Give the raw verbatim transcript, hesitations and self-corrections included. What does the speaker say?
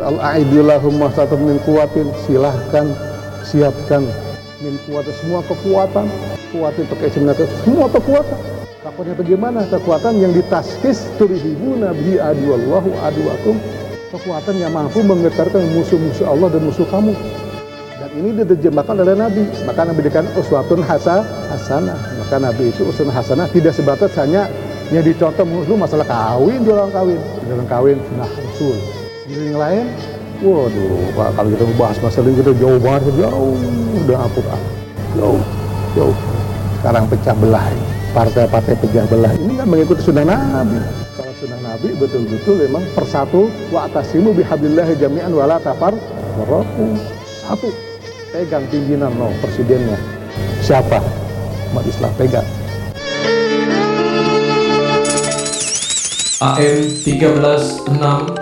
Allah aidulahum mastatun min kuwatin, silahkan siapkan min kuwatin, semua kekuatan, kuwatin pakai sebenarnya semua kekuatan. Takutnya bagaimana? Kekuatan yang ditaskis turhibuna bihi aduwallahu aduwakum, kekuatan yang mampu menggetarkan musuh-musuh Allah dan musuh kamu. Dan ini diterjemahkan oleh Nabi. Maka Nabi dikatakan uswatun hasa, hasanah. Maka Nabi itu uswatun hasanah tidak sebatas hanya yang dicontoh musuh masalah kawin, dalam kawin, dalam kawin sunnah Rasul. Yang lain, waduh, Pak, kalau kita membahas masalah ini kita jauh banget, jauh udah Al-Quran, jauh, jauh. Sekarang pecah belah, partai-partai pecah belah ini kan mengikuti sunnah Nabi. Kalau sunnah Nabi betul-betul memang persatu, wa atasimu bihablillahi jami'an wala tafarraqu. Satu, pegang pimpinan lo, presidennya. Siapa? Umat Islam, pegang. A M tiga belas enam